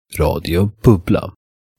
Radio Bubbla.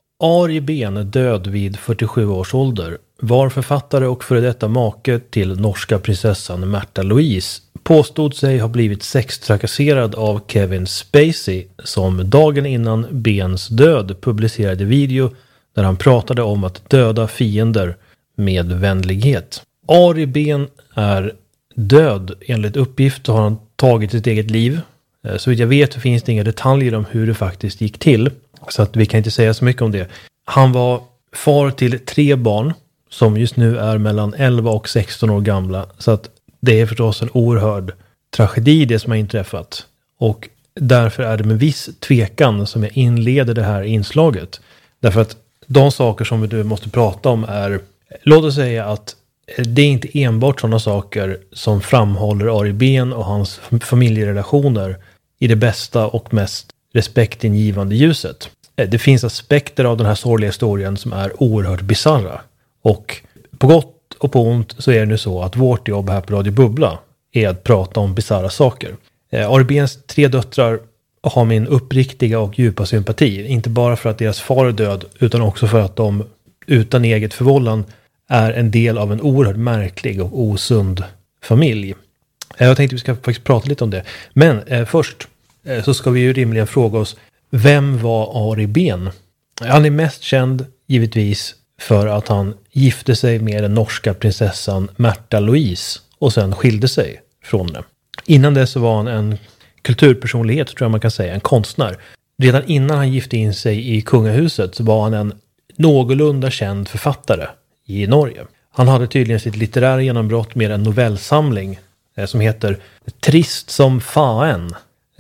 Ari Ben är död vid 47 års ålder. Var författare och före detta make till norska prinsessan Märtha Louise. Påstod sig ha blivit sextrakasserad av Kevin Spacey, som dagen innan Bens död publicerade video där han pratade om att döda fiender med vänlighet. Ari Ben är död. Enligt uppgift har han tagit sitt eget liv. Så vitt jag vet finns det inga detaljer om hur det faktiskt gick till. Så att vi kan inte säga så mycket om det. Han var far till 3 barn som just nu är mellan 11 och 16 år gamla. Så att det är förstås en oerhörd tragedi det som har inträffat. Och därför är det med viss tvekan som jag inleder det här inslaget. Därför att de saker som vi måste prata om är, låt oss säga att det är inte enbart sådana saker som framhåller Ari Ben och hans familjerelationer i det bästa och mest respektingivande ljuset. Det finns aspekter av den här sorgliga historien som är oerhört bizarra. Och på gott och på ont så är det nu så att vårt jobb här på Radio Bubbla är att prata om bizarra saker. Ari Bens 3 döttrar har min uppriktiga och djupa sympati. Inte bara för att deras far är död utan också för att de utan eget förvållan är en del av en oerhört märklig och osund familj. Jag tänkte vi ska faktiskt prata lite om det. Men först så ska vi ju rimligen fråga oss, vem var Ari Ben? Han är mest känd givetvis för att han gifte sig med den norska prinsessan Märtha Louise och sen skilde sig från henne. Innan det så var han en kulturpersonlighet, tror jag man kan säga, en konstnär. Redan innan han gifte in sig i kungahuset så var han en någorlunda känd författare i Norge. Han hade tydligen sitt litterära genombrott med en novellsamling som heter Trist som fan.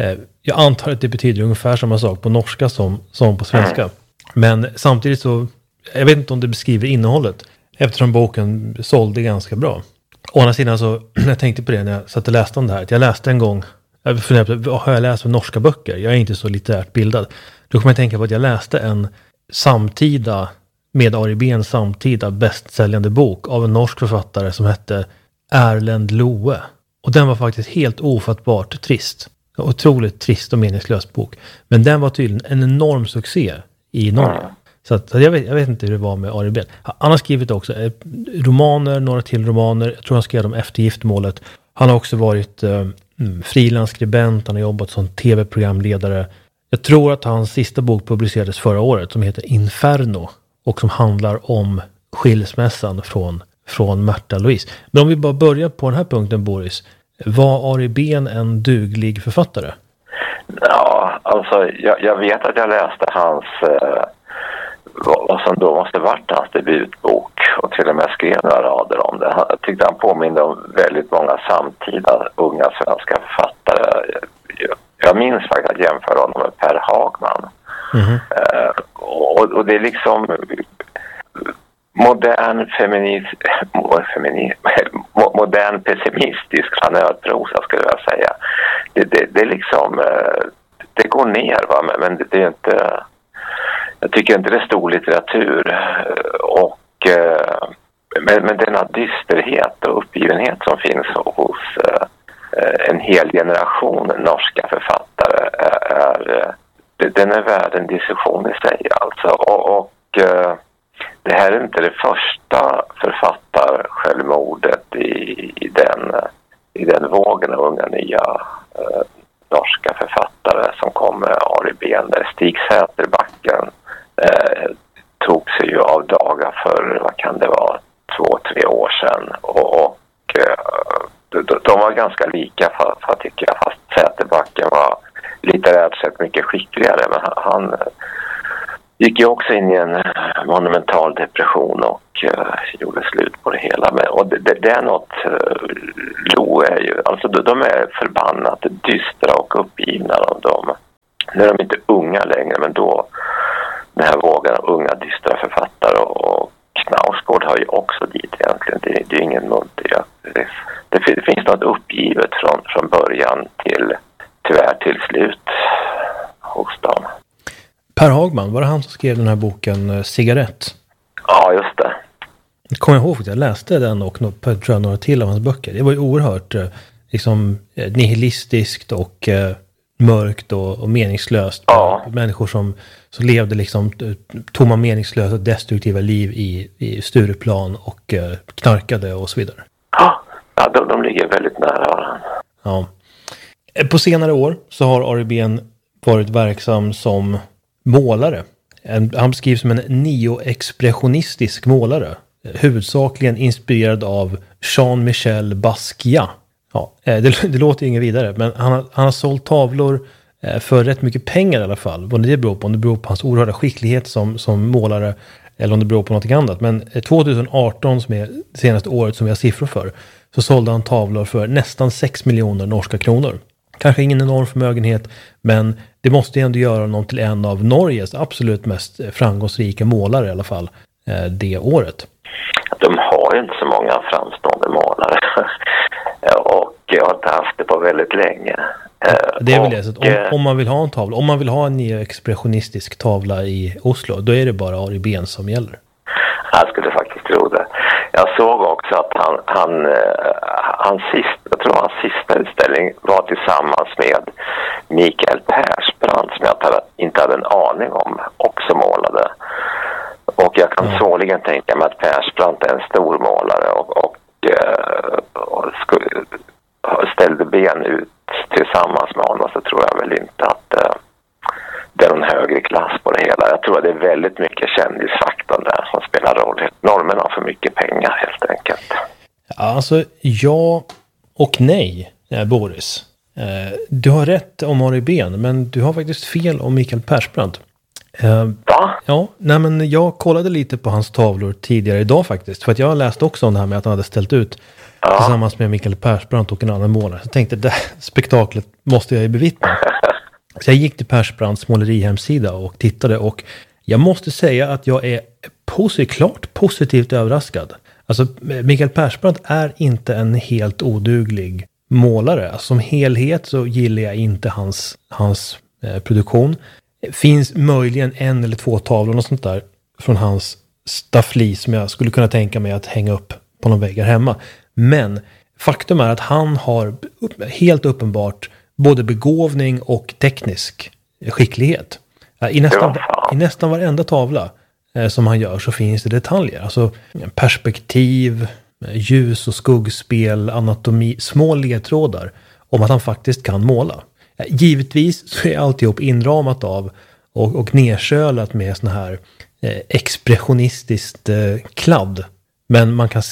Jag antar att det betyder ungefär samma sak på norska som på svenska. Men samtidigt så, jag vet inte om det beskriver innehållet eftersom boken sålde ganska bra. Å andra sidan så, jag tänkte på det när jag satt och läste om det här. Att jag läste en gång, jag funderade på, har jag läst för norska böcker? Jag är inte så litterärt bildad. Då kommer jag tänka på att jag läste en samtida, med Ari Ben samtida bästsäljande bok av en norsk författare som hette Erlend Loe. Och den var faktiskt helt ofattbart trist. Otroligt trist och meningslös bok. Men den var tydligen en enorm succé i Norge. Så att, jag vet inte hur det var med Ari Ben. Han har skrivit också romaner, några till romaner. Jag tror han skrev dem efter giftermålet. Han har också varit frilansskribent. Han har jobbat som tv-programledare. Jag tror att hans sista bok publicerades förra året som heter Inferno. Och som handlar om skilsmässan från Märtha Louise. Men om vi bara börjar på den här punkten, Boris. Var Ari Ben en duglig författare? Ja, alltså jag vet att jag läste hans, vad som då måste varit hans debutbok och till och med skrev några rader om det. Jag tyckte han påminde om väldigt många samtida unga svenska författare. Jag minns faktiskt att jämföra honom med Per Hagman. Och det är liksom modern pessimistisk flanörprosa skulle jag säga. Det är liksom det går ner, va, men det är inte, jag tycker inte det är stor litteratur och men denna dysterhet och uppgivenhet som finns hos en hel generation norska författare den är värd en diskussion i sig alltså och det här är inte det första författarsjälvmordet i den vågen av unga nya norska författare som kom med Ari Ben. Stig Säterbacken tog sig ju av dagar för, vad kan det vara, 2-3 år sedan och de var ganska lika tycker jag, fast Säterbacken var litterärt sett mycket skickligare, men han gick ju också in i en monumental depression och gjorde slut på det hela. Och det är något, Lo är ju, alltså de är förbannat dystra och uppgivna av dem. Nu är de inte unga längre, men då den här vågen av unga dystra författare och Knausgård har ju också dit egentligen. Det är ingen munter. Det finns något uppgivet från början till tyvärr till slut hos dem. Per Hagman, var det han som skrev den här boken Cigarett? Ja, just det. Jag kommer ihåg att jag läste den och tror jag några till av hans böcker. Det var ju oerhört liksom nihilistiskt och mörkt och meningslöst. Ja. Människor som levde liksom tomma, meningslösa, destruktiva liv i Stureplan och knarkade och så vidare. Ja, de ligger väldigt nära varandra. Ja. På senare år så har Ari Behn varit verksam som målare. Han beskrivs som en neoexpressionistisk målare. Huvudsakligen inspirerad av Jean-Michel Basquiat. Ja, det låter inget vidare, men han har sålt tavlor för rätt mycket pengar i alla fall. Vad det beror på, om det beror på hans oerhörda skicklighet som målare eller om det beror på något annat. Men 2018, som är det senaste året som vi har siffror för, så sålde han tavlor för nästan 6 miljoner norska kronor. Kanske ingen enorm förmögenhet, men det måste ju ändå göra någon till en av Norges absolut mest framgångsrika målare i alla fall det året. De har ju inte så många framstående målare och jag har inte haft det på väldigt länge. Det är väl det, så att om man vill ha en tavla, om man vill ha en neoexpressionistisk tavla i Oslo, då är det bara Ari Behn som gäller. Jag skulle faktiskt tro det. Jag såg också att hans sista utställning var tillsammans med Mikael Persbrandt, som jag inte hade en aning om, också målade. Och jag kan svårligen tänka mig att Persbrandt är en stor målare och ställde Ben ut tillsammans med honom, så tror jag väl inte att det är någon högre klass på det hela. Jag tror att det är väldigt mycket kändisfaktorn där som spelar roll. Normen har för mycket pengar helt enkelt. Alltså ja och nej, Boris. Du har rätt om Ari Behn, men du har faktiskt fel om Mikael Persbrandt. Va? Ja, nej, men jag kollade lite på hans tavlor tidigare idag faktiskt. För att jag läste också om det här med att han hade ställt ut tillsammans med Mikael Persbrandt och en annan målare. Så jag tänkte, det spektaklet måste jag ju bevittna. Så jag gick till Persbrandts målerihemsida och tittade, och jag måste säga att jag är klart positivt överraskad. Alltså Mikael Persbrandt är inte en helt oduglig målare. Alltså, som helhet så gillar jag inte hans produktion. Finns möjligen 1 eller 2 tavlor och sånt där från hans staffli som jag skulle kunna tänka mig att hänga upp på någon vägg här hemma. Men faktum är att han har helt uppenbart både begåvning och teknisk skicklighet. I nästan varenda tavla som han gör så finns det detaljer. Alltså perspektiv, ljus- och skuggspel, anatomi, små ledtrådar om att han faktiskt kan måla. Givetvis så är alltihop inramat av och nedkölat med sån här expressionistiskt kladd. Men man kan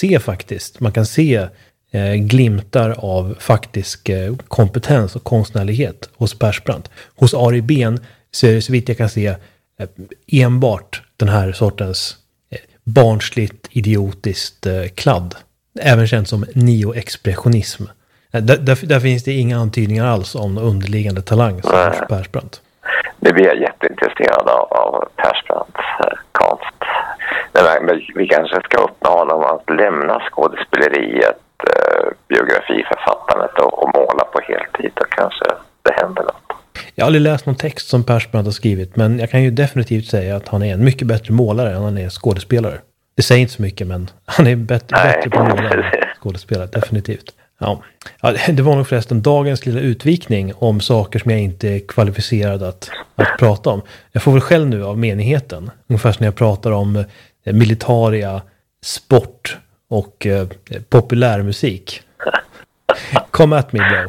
se glimtar av faktisk kompetens och konstnärlighet hos Persbrandt. Hos Ari Behn så är det, så vitt jag kan se, enbart den här sortens barnsligt idiotiskt kladd. Även känt som neoexpressionism. Där finns det inga antydningar alls om underliggande talang som Persbrandt. Nu blir jag jätteintresserad av Persbrandts konst. Men vi kanske ska uppnå honom att lämna skådespeleriet, biografiförfattandet och måla på heltid, och kanske det händer något. Jag har aldrig läst någon text som Persbrandt har skrivit, men jag kan ju definitivt säga att han är en mycket bättre målare än han är skådespelare. Det säger inte så mycket, men han är bättre på målare än skådespelare, definitivt. Ja, det var nog förresten dagens lilla utvikning om saker som jag inte är kvalificerad att prata om. Jag får väl själv nu av menigheten, ungefär som när jag pratar om militaria, sport och populärmusik. Come at me, bro.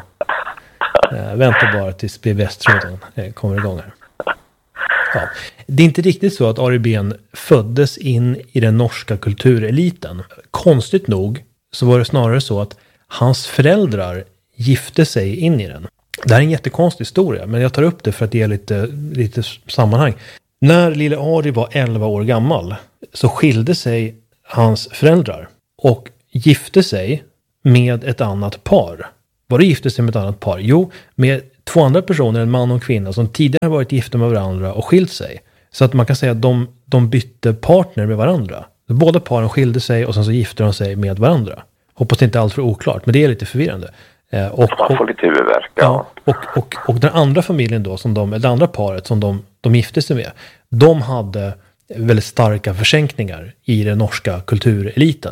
Vänta bara tills BVS-tråden kommer igång här. Ja. Det är inte riktigt så att Ari Behn föddes in i den norska kultureliten. Konstigt nog så var det snarare så att hans föräldrar gifte sig in i den. Det här är en jättekonstig historia, men jag tar upp det för att ge lite sammanhang. När lille Ari var 11 år gammal så skilde sig hans föräldrar och gifte sig med ett annat par. Var det gifte sig med ett annat par? Jo, med 2 andra personer, en man och en kvinna, som tidigare varit gifta med varandra och skilt sig. Så att man kan säga att de bytte partner med varandra. Båda paren skilde sig och sen så gifte de sig med varandra. Hoppas det inte är allt för oklart, men det är lite förvirrande. Man får lite huvudvärk, ja. Och den andra familjen då, det andra paret som de gifte sig med, de hade väldigt starka försänkningar i den norska kultureliten.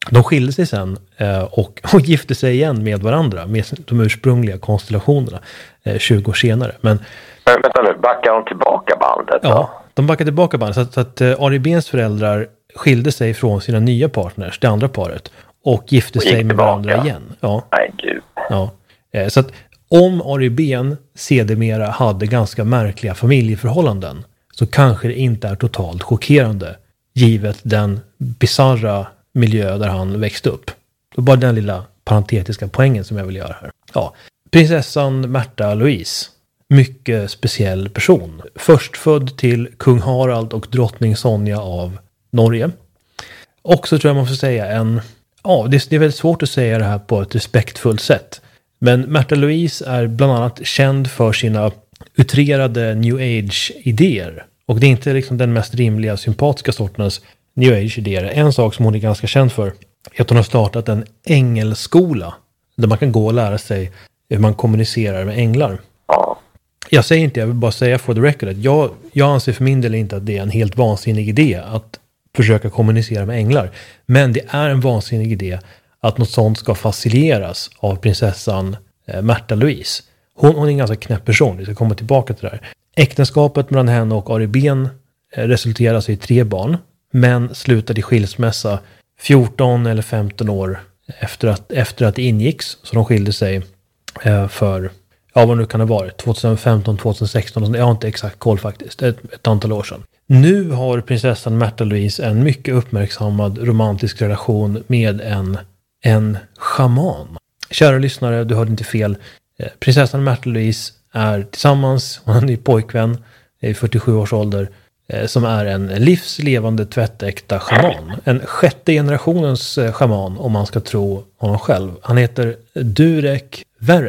De skilde sig sen och gifte sig igen med varandra med de ursprungliga konstellationerna 20 år senare. Men vänta nu, backar de tillbaka bandet? Ja, de backade tillbaka bandet. Så att Ari Behns föräldrar skilde sig från sina nya partners, det andra paret, och gifte sig med varandra igen. Ja. Nej, gud. Ja. Så att om Ari Behn sedermera hade ganska märkliga familjeförhållanden så kanske det inte är totalt chockerande givet den bizarra miljö där han växte upp. Det var bara den lilla parentetiska poängen som jag vill göra här. Ja. Prinsessan Märtha Louise. Mycket speciell person. Förstfödd till kung Harald och drottning Sonja av Norge. Också tror jag man får säga det är väldigt svårt att säga det här på ett respektfullt sätt. Men Märtha Louise är bland annat känd för sina utrerade New Age-idéer. Och det är inte liksom den mest rimliga, sympatiska sortens New Age-idéer. En sak som hon är ganska känd för är att hon har startat en ängelskola där man kan gå och lära sig hur man kommunicerar med änglar. Jag vill bara säga for the record att jag anser för min del inte att det är en helt vansinnig idé att försöka kommunicera med änglar. Men det är en vansinnig idé att något sånt ska faciliteras av prinsessan Märtha Louise. Hon är en ganska knäpp person, vi ska komma tillbaka till det här. Äktenskapet mellan henne och Ari Behn resulterade i 3 barn, men slutade i skilsmässa 14 eller 15 år efter att det ingicks. Så de skilde sig för, vad nu kan det vara, 2015, 2016, jag har inte exakt koll faktiskt, ett antal år sedan. Nu har prinsessan Märtha Louise en mycket uppmärksammad romantisk relation med en schaman. Kära lyssnare, du hörde inte fel. Prinsessan Märtha Louise är tillsammans, hon är en ny pojkvän i 47 års ålder, som är en livslevande tvättäkta schaman. En 6:e generationens schaman om man ska tro honom själv. Han heter Durek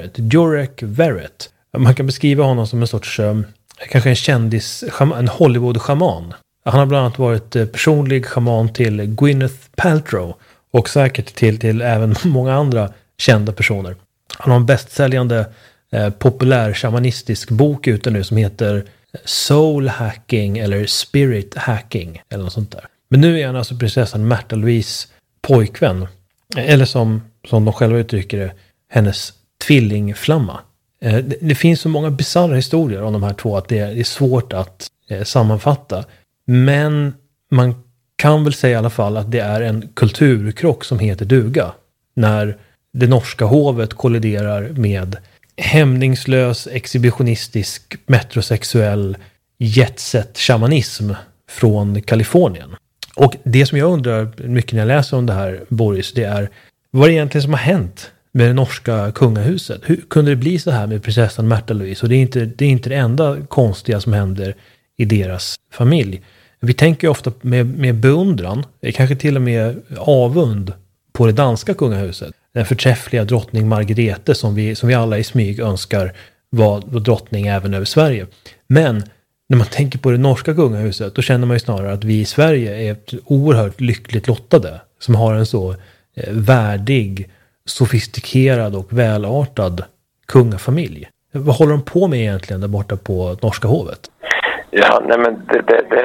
Verrett. Man kan beskriva honom som en sorts, kanske en kändis, en Hollywood-schaman. Han har bland annat varit personlig schaman till Gwyneth Paltrow och säkert till även många andra kända personer. Han har en bästsäljande populär shamanistisk bok ute nu som heter Soul Hacking eller Spirit Hacking eller något sånt där. Men nu är han alltså prinsessan Märtha Louise pojkvän, eller som de själva uttrycker det, hennes tvillingflamma. Det finns så många bizarra historier om de här två att det är svårt att sammanfatta. Men man kan väl säga i alla fall att det är en kulturkrock som heter duga. När det norska hovet kolliderar med hämningslös, exhibitionistisk, metrosexuell jetset shamanism från Kalifornien. Och det som jag undrar mycket när jag läser om det här, Boris, det är vad det egentligen som har hänt med det norska kungahuset. Hur kunde det bli så här med prinsessan Märtha Louise? Och det är inte det enda konstiga som händer i deras familj. Vi tänker ju ofta med beundran, kanske till och med avund på det danska kungahuset. Den förträffliga drottning Margrethe som vi alla i smyg önskar var drottning även över Sverige. Men när man tänker på det norska kungahuset, då känner man ju snarare att vi i Sverige är oerhört lyckligt lottade som har en så värdig, sofistikerad och välartad kungafamilj. Vad håller de på med egentligen där borta på norska hovet? Ja, nej men det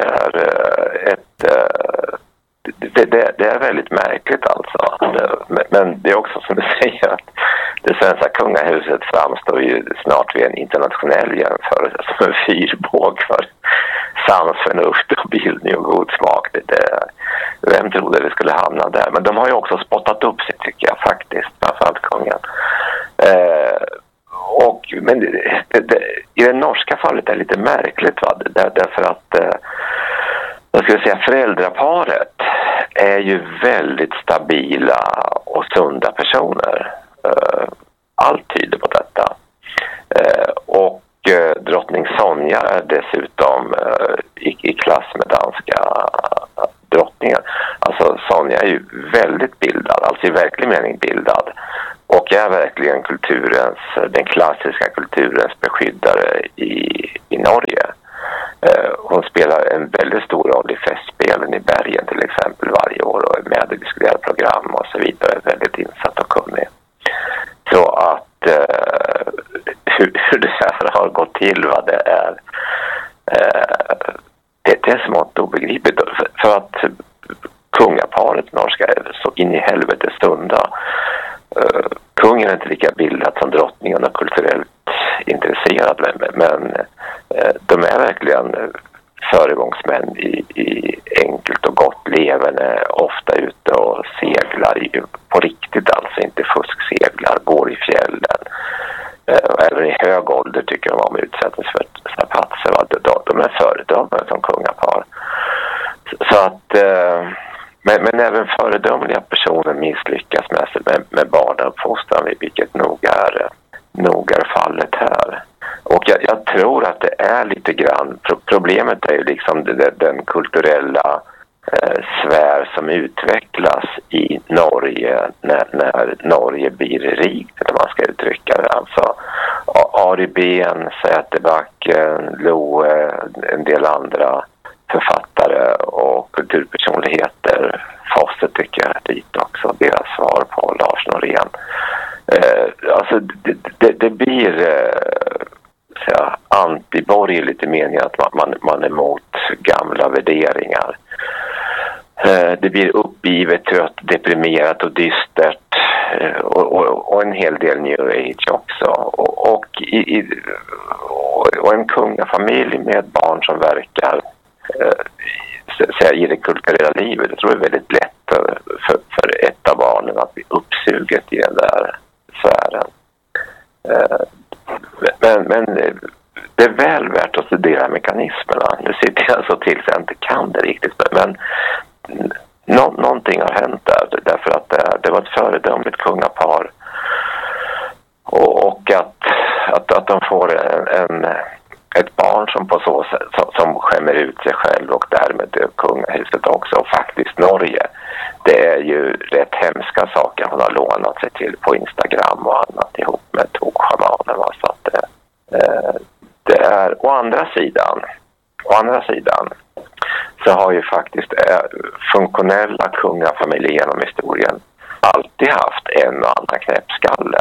är väldigt märkligt alltså. Men det är också som du säger att det svenska kungahuset framstår ju snart vid en internationell jämförelse som en fyrbåg för sans, förnuft och bildning och god smak. Vem trodde det skulle hamna där? Men de har ju också spottat upp sig tycker jag faktiskt, framförallt kungen. Men i det norska fallet är det lite märkligt va? Därför att jag skulle säga föräldraparet är ju väldigt stabila och sunda personer. Allt tyder på detta. Och drottning Sonja är dessutom i klass med danska drottningen. Alltså Sonja är ju väldigt bildad, alltså i verklig mening bildad. Och är verkligen den klassiska kulturens beskyddare i Norge. Hon spelar en väldigt stor roll i festspelen i Bergen till exempel varje år och är med i diskuterade program och så vidare. Är väldigt insatt och kunnig. Så att hur det här har gått till, vad det är, det är smått obegripligt. För att kungaparet norska är så in i helvete stunda. Kungen är inte lika bildad som drottningen och kulturellt intresserad, men de är verkligen föregångsmän i enkelt och gott levande, ofta ute och seglar på riktigt, alltså inte fuskseglar, går i fjällen. Även i hög ålder tycker de om utsättas för strapatser. De är föredömen som kungapar. Så att, men även föredömliga personer misslyckas med barnuppfostran, vilket nog är fallet här. Och jag tror att det är lite grann, problemet är ju liksom den kulturella sfär som utvecklas i Norge när Norge blir rikt, eller man ska uttrycka det. Alltså Ari Ben, Säterbacken, Loe, en del andra författare och kulturpersonligheter. Fosse tycker jag dit också, deras svar på Lars Norén. Alltså det blir antiborgerligt i meningen att man är emot gamla värderingar. Det blir uppgivet, trött, deprimerat och dystert och en hel del new age också. Och en kungafamilj med barn som verkar i det kulturella livet. Jag tror det är väldigt lätt för ett av barnen att bli uppsuget i den där sfären. Men det är väl värt att studera mekanismerna. Nu sitter jag så till så jag inte kan det riktigt. Men någonting har hänt där. Därför att det var ett föredömligt kungapar. Och att de får ett barn som på så sätt som skämmer ut sig själv och därmed kungahuset också. Och faktiskt Norge. Det är ju rätt hemska saker hon har lånat sig till på Instagram och annat ihop med tokschamaner. Så att det är å andra sidan så har ju faktiskt funktionella kungafamiljer genom historien alltid haft en och annan knäppskalle.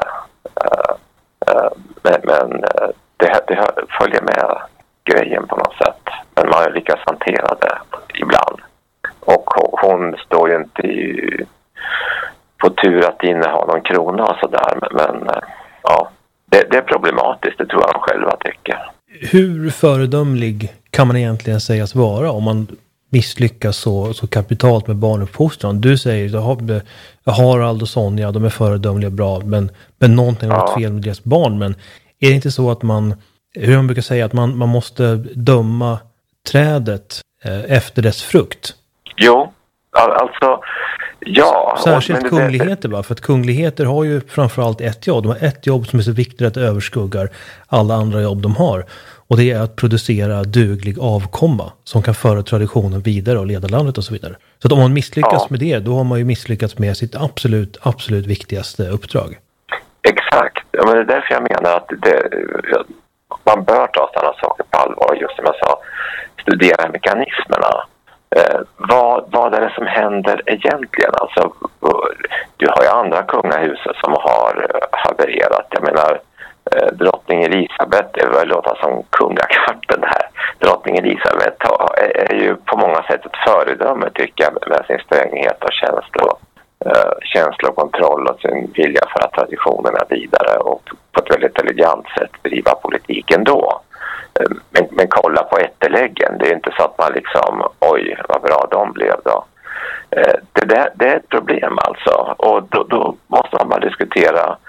Men det följer med grejen på något sätt. Men man har lyckats hantera det ibland. Och hon står ju inte på tur att inneha någon krona och sådär. Men ja, det är problematiskt, det tror jag de själva tycker. Hur föredömlig kan man egentligen sägas vara om man misslyckas så kapitalt med barnuppfostran? Du säger att Harald och Sonja, de är föredömliga bra, men någonting har gått fel med deras barn. Men är det inte så att hur man brukar säga, att man måste döma trädet efter dess frukt? Jo, alltså ja. Särskilt kungligheter, va? För att kungligheter har ju framförallt ett jobb. De har ett jobb som är så viktigt att det överskuggar alla andra jobb de har. Och det är att producera duglig avkomma som kan föra traditionen vidare och leda landet och så vidare. Så att om man misslyckas med det, då har man ju misslyckats med sitt absolut viktigaste uppdrag. Exakt. Ja, men det är därför jag menar att man bör ta sådana saker på allvar. Just som jag sa, studera mekanismerna. Vad är det som händer egentligen? Alltså, du har ju andra kungahus som har havererat. Jag menar, drottning Elisabeth, det var låta som kungakatten här. Drottning Elisabeth är ju på många sätt ett föredöme, tycker jag, med sin stränghet och känsla och kontroll och sin vilja för att traditionerna vidare och på ett väldigt elegant sätt driva politiken då. Men kolla på ätteläggen, det är inte så att man liksom, oj vad bra de blev då. Det är ett problem alltså, och då måste man bara diskutera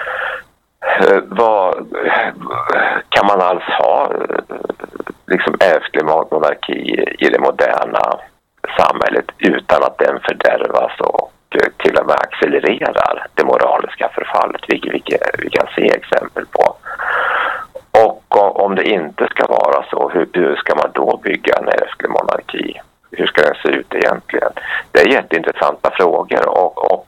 vad kan man alls ha liksom ärftlig monarki i det moderna samhället utan att den fördärvas och till och med accelererar det moraliska förfallet, vilket vi kan se exempel på. Och om det inte ska vara så, hur ska man då bygga en ärftlig monarki? Hur ska den se ut egentligen? Det är jätteintressanta frågor och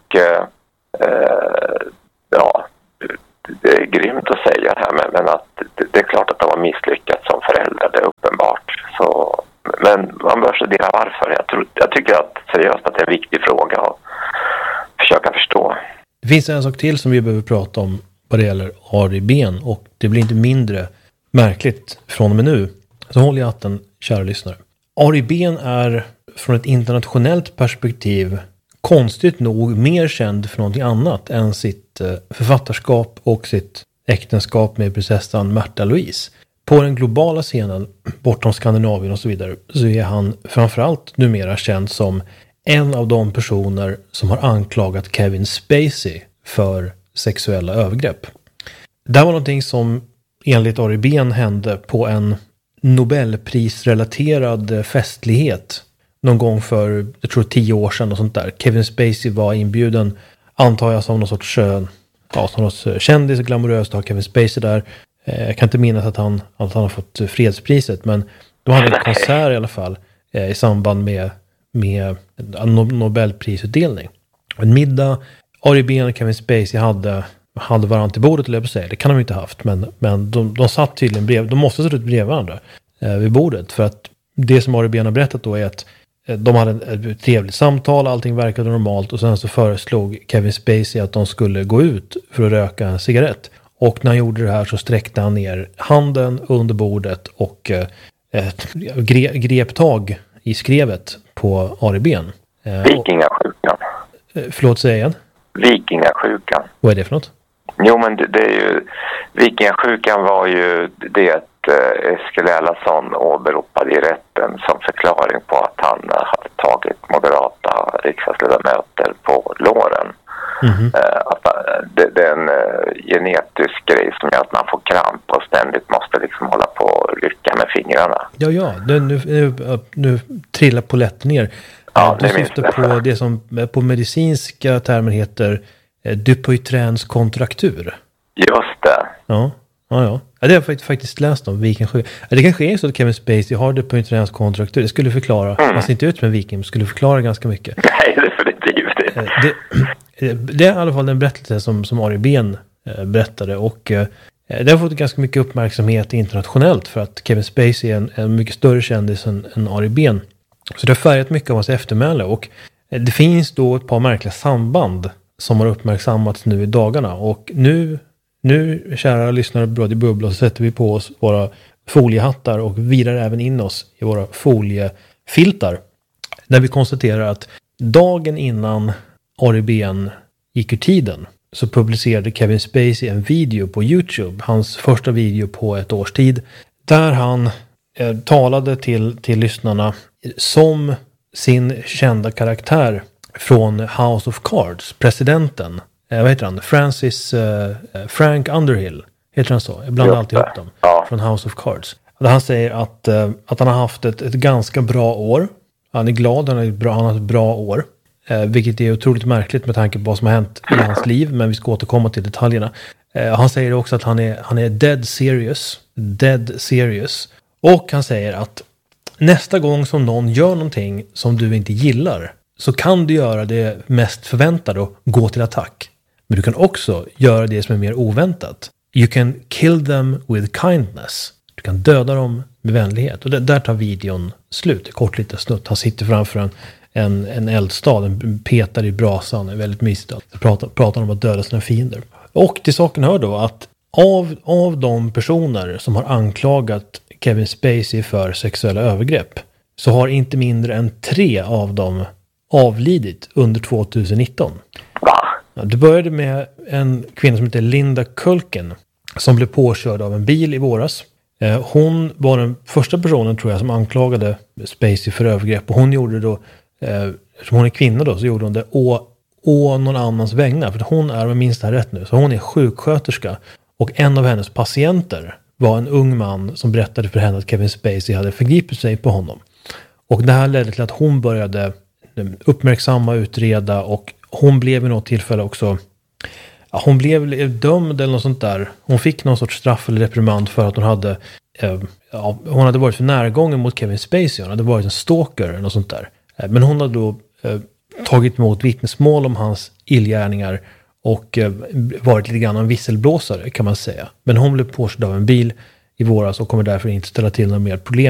ja, det är grymt att säga det här, men att det är klart att de har misslyckats som föräldrar, det är uppenbart. Så, men man bör studera varför. Jag tycker att seriöst att det är en viktig fråga att försöka förstå. Det finns en sak till som vi behöver prata om vad det gäller Ari Ben, och det blir inte mindre märkligt från och med nu. Så håll i hatten, kära lyssnare. Ari Behn är från ett internationellt perspektiv konstigt nog mer känd för någonting annat än sitt författarskap och sitt äktenskap med prinsessan Märtha Louise. På den globala scenen, bortom Skandinavien och så vidare, så är han framförallt numera känd som en av de personer som har anklagat Kevin Spacey för sexuella övergrepp. Det här var någonting som enligt Ari Behn hände på en Nobelprisrelaterad festlighet någon gång för, jag tror 10 år sedan och sånt där. Kevin Spacey var inbjuden, antar jag, som någon sorts kändis och glamoröst att ha Kevin Spacey där. Jag kan inte minnas att han har fått fredspriset, men de hade en konsert i alla fall i samband med Nobelprisutdelning. En middag, Ari Behn och Kevin Spacey hade varandra till bordet, eller jag på säga. Det kan de inte haft, men de satt tydligen de måste ha suttit bredvid varandra vid bordet, för att det som Ari Behn har berättat då är att de hade ett trevligt samtal, allting verkade normalt, och sen så föreslog Kevin Spacey att de skulle gå ut för att röka en cigarett. Och när han gjorde det här så sträckte han ner handen under bordet och grep tag i skrevet på Ari Behn. Vikingasjukan. Förlåt, säg igen. Vikingasjukan. Vad är det för något? Jo, men det är ju... Vikingasjukan var ju det Eskil Erlandsson åberopade i rätten som förklaring på att han hade tagit moderata riksdagsledamöter på låren. Det är en genetisk grej som gör att man får kramp och ständigt måste liksom hålla på och rycka med fingrarna. Ja, nu trillar polletten ner. Ja, du syftar på det som på medicinska termer heter Dupuytréns kontraktur. Just det. Ja. Det har jag faktiskt läst om Vikingasjukan. Det kanske är så att Kevin Spacey har Dupuytréns kontraktur. Det skulle förklara, man ser inte ut som en viking, men skulle förklara ganska mycket. Nej, definitivt. Det är i alla fall en berättelse som Ari Behn berättade, och det har fått ganska mycket uppmärksamhet internationellt för att Kevin Spacey är en mycket större kändis än Ari Behn. Så det har färgat mycket av hans eftermäle, och det finns då ett par märkliga samband som har uppmärksammats nu i dagarna, och nu kära lyssnare på Radio Bubbla, så sätter vi på oss våra foliehattar och virar även in oss i våra foliefiltar, när vi konstaterar att dagen innan Ari Behn gick ur tiden så publicerade Kevin Spacey en video på YouTube, hans första video på ett års tid, där han talade till lyssnarna som sin kända karaktär från House of Cards, presidenten. Vad heter han? Frank Underhill. Heter han så? Jag blandar alltid ihop dem. Ja. Från House of Cards. Där han säger att han har haft ett ganska bra år. Han är glad, han har ett bra år. Vilket är otroligt märkligt med tanke på vad som har hänt i hans liv. Men vi ska återkomma till detaljerna. Han säger också att han är dead serious. Och han säger att nästa gång som någon gör någonting som du inte gillar, så kan du göra det mest förväntade och gå till attack. Men du kan också göra det som är mer oväntat. You can kill them with kindness. Du kan döda dem med vänlighet. Och där tar videon slut. Kort lite snutt. Han sitter framför en eldstad. En petar i brasan. är väldigt mysigt. Pratar om att döda sina fiender. Och till saken hör då att av de personer som har anklagat Kevin Spacey för sexuella övergrepp, så har inte mindre än 3 av dem avlidit under 2019. Det började med en kvinna som heter Linda Kulkin som blev påkörd av en bil i våras. Hon var den första personen, tror jag, som anklagade Spacey för övergrepp, och hon gjorde då, som hon är kvinna då, så gjorde hon det å någon annans vägnar, för hon är, om jag minns det här rätt nu, så hon är sjuksköterska, och en av hennes patienter var en ung man som berättade för henne att Kevin Spacey hade förgripit sig på honom. Och det här ledde till att hon började uppmärksamma, utreda, och hon blev i något tillfälle också, hon blev dömd eller något sånt där. Hon fick någon sorts straff eller reprimand för att hon hade varit för närgången mot Kevin Spacey. Hon hade varit en stalker eller något sånt där. Men hon hade då tagit emot vittnesmål om hans illgärningar och varit lite grann en visselblåsare, kan man säga. Men hon blev påkörd av en bil i våras och kommer därför inte ställa till några mer problem.